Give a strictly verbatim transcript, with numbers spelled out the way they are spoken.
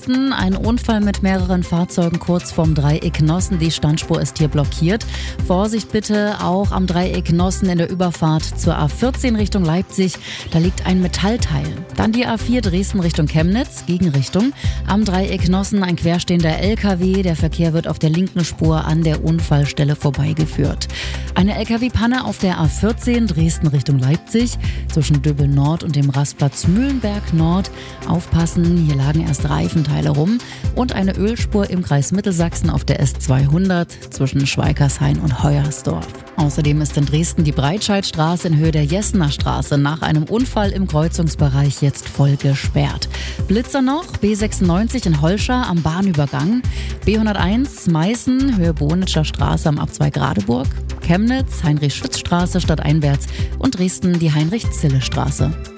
Dresden. Ein Unfall mit mehreren Fahrzeugen kurz vorm Dreieck Nossen. Die Standspur ist hier blockiert. Vorsicht bitte auch am Dreieck Nossen in der Überfahrt zur A vierzehn Richtung Leipzig. Da liegt ein Metallteil. Dann die A vier Dresden Richtung Chemnitz, Gegenrichtung. Am Dreieck Nossen ein querstehender L K W. Der Verkehr wird auf der linken Spur an der Unfallstelle vorbeigeführt. Eine L K W-Panne auf der A vierzehn Dresden Richtung Leipzig zwischen Dübbel Nord und dem Rastplatz Mühlenberg Nord. Aufpassen, hier lagen erst Reifenteile rum. Und eine Ölspur im Kreis Mittelsachsen auf der S zweihundert zwischen Schweikershain und Heuersdorf. Außerdem ist in Dresden die Breitscheidstraße in Höhe der Jessener Straße nach einem Unfall im Kreuzungsbereich jetzt voll gesperrt. Blitzer noch, B sechsundneunzig in Holscha am Bahnübergang, B hunderteins Meißen, Höhe Bonitscher Straße am Abzweig Radeburg, Chemnitz, Heinrich-Schütz-Straße stadteinwärts und Dresden die Heinrich-Zille-Straße.